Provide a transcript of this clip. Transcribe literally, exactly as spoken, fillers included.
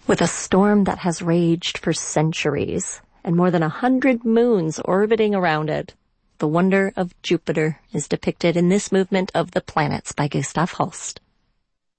With a storm that has raged for centuries and more than a hundred moons orbiting around it, the wonder of Jupiter is depicted in this movement of the planets by Gustav Holst.